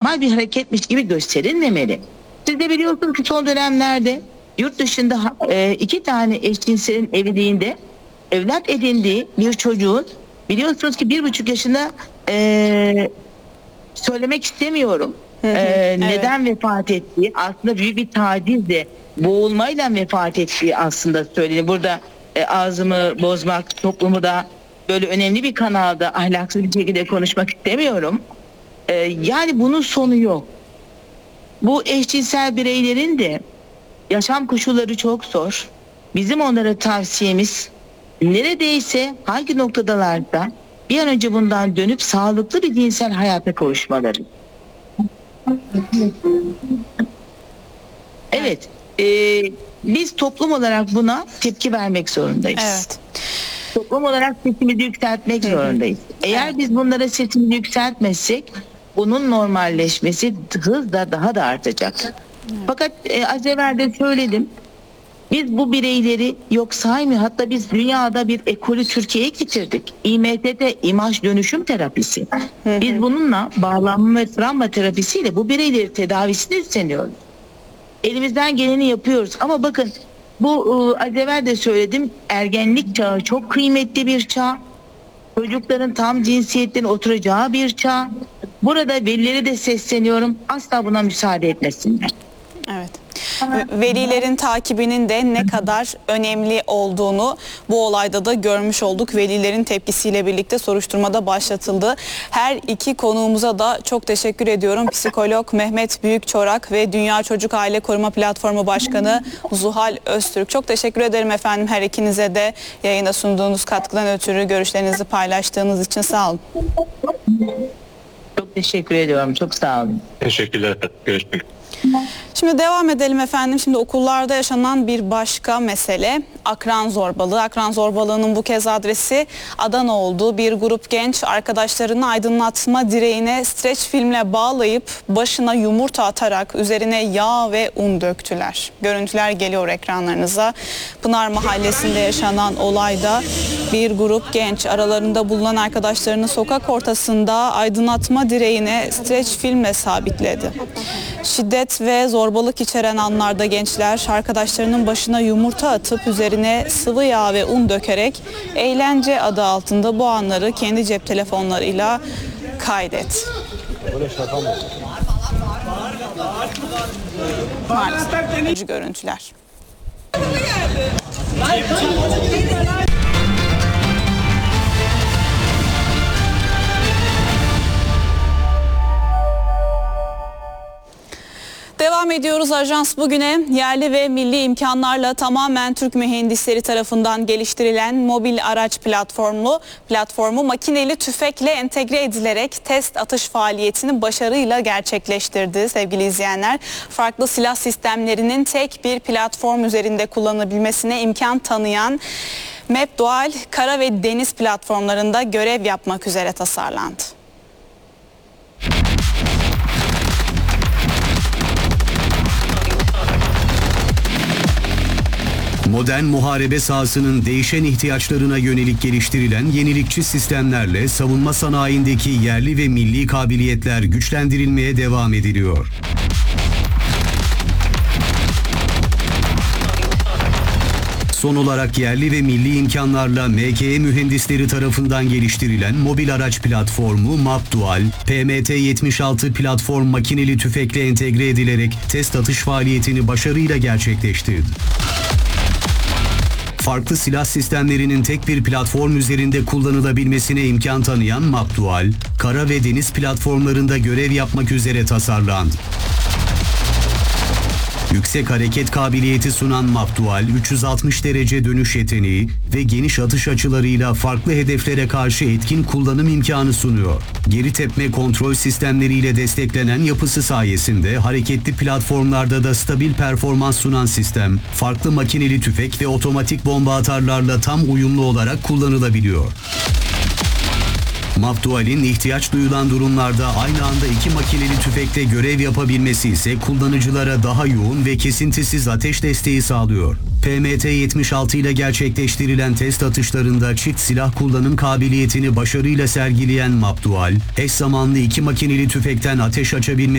normal bir hareketmiş gibi gösterilmemeli. Siz de biliyorsunuz ki son dönemlerde yurt dışında 2 tane eşcinselin evliliğinde evlat edindiği bir çocuğun, biliyorsunuz ki 1,5 yaşında, söylemek istemiyorum neden vefat ettiği, aslında büyük bir tacizle, boğulmayla vefat ettiği aslında söyleniyor. Burada ağzımı bozmak, toplumu da böyle önemli bir kanalda ahlaksız bir şekilde konuşmak istemiyorum. Yani bunun sonu yok. Bu eşcinsel bireylerin de yaşam koşulları çok zor. Bizim onlara tavsiyemiz, neredeyse hangi noktadalarsa bir an önce bundan dönüp sağlıklı bir cinsel hayata kavuşmaları. Evet, biz toplum olarak buna tepki vermek zorundayız. Evet. Toplum olarak sesimizi yükseltmek zorundayız. Eğer biz bunlara sesimizi yükseltmezsek bunun normalleşmesi hızla daha da artacak. Fakat az evvel de söyledim. Biz bu bireyleri yok saymıyor. Hatta biz dünyada bir ekolü Türkiye'ye getirdik. İMTT, imaj dönüşüm terapisi. Biz bununla bağlanma ve travma terapisiyle bu bireyleri tedavisini üstleniyoruz. Elimizden geleni yapıyoruz. Ama bakın bu az evvel de söyledim. Ergenlik çağı çok kıymetli bir çağ. Çocukların tam cinsiyetlerin oturacağı bir çağ. Burada velilere de sesleniyorum. Asla buna müsaade etmesinler. Evet. Velilerin takibinin de ne kadar önemli olduğunu bu olayda da görmüş olduk. Velilerin tepkisiyle birlikte soruşturmada başlatıldı. Her iki konuğumuza da çok teşekkür ediyorum. Psikolog Mehmet Büyükçorak ve Dünya Çocuk Aile Koruma Platformu Başkanı Zuhal Öztürk. Çok teşekkür ederim efendim her ikinize de yayına sunduğunuz katkıdan ötürü, görüşlerinizi paylaştığınız için sağ olun. Çok teşekkür ediyorum. Çok sağ olun. Teşekkürler. Görüşmek üzere. Şimdi devam edelim efendim. Şimdi okullarda yaşanan bir başka mesele akran zorbalığı. Akran zorbalığının bu kez adresi Adana oldu. Bir grup genç arkadaşlarını aydınlatma direğine streç filmle bağlayıp başına yumurta atarak üzerine yağ ve un döktüler. Görüntüler geliyor ekranlarınıza. Pınar Mahallesi'nde yaşanan olayda bir grup genç aralarında bulunan arkadaşlarını sokak ortasında aydınlatma direğine streç filmle sabitledi. Şiddet ve zorbalık içeren anlarda gençler arkadaşlarının başına yumurta atıp üzerine sıvı yağ ve un dökerek eğlence adı altında bu anları kendi cep telefonlarıyla kaydetti. Maalesef görüntüler. Devam ediyoruz. Ajans bugüne yerli ve milli imkanlarla tamamen Türk mühendisleri tarafından geliştirilen mobil araç platformu makineli tüfekle entegre edilerek test atış faaliyetini başarıyla gerçekleştirdi sevgili izleyenler. Farklı silah sistemlerinin tek bir platform üzerinde kullanılabilmesine imkan tanıyan Mapdual kara ve deniz platformlarında görev yapmak üzere tasarlandı. Modern muharebe sahasının değişen ihtiyaçlarına yönelik geliştirilen yenilikçi sistemlerle savunma sanayindeki yerli ve milli kabiliyetler güçlendirilmeye devam ediliyor. Son olarak yerli ve milli imkanlarla MKE mühendisleri tarafından geliştirilen mobil araç platformu Mapdual, PMT-76 platform makineli tüfekle entegre edilerek test atış faaliyetini başarıyla gerçekleştirdi. Farklı silah sistemlerinin tek bir platform üzerinde kullanılabilmesine imkan tanıyan Mapdual, kara ve deniz platformlarında görev yapmak üzere tasarlandı. Yüksek hareket kabiliyeti sunan Mapdual, 360 derece dönüş yeteneği ve geniş atış açılarıyla farklı hedeflere karşı etkin kullanım imkanı sunuyor. Geri tepme kontrol sistemleriyle desteklenen yapısı sayesinde hareketli platformlarda da stabil performans sunan sistem, farklı makineli tüfek ve otomatik bomba atarlarla tam uyumlu olarak kullanılabiliyor. Mapdual'in ihtiyaç duyulan durumlarda aynı anda 2 makineli tüfekle görev yapabilmesi ise kullanıcılara daha yoğun ve kesintisiz ateş desteği sağlıyor. PMT-76 ile gerçekleştirilen test atışlarında çift silah kullanım kabiliyetini başarıyla sergileyen Mapdual, eş zamanlı 2 makineli tüfekten ateş açabilmesi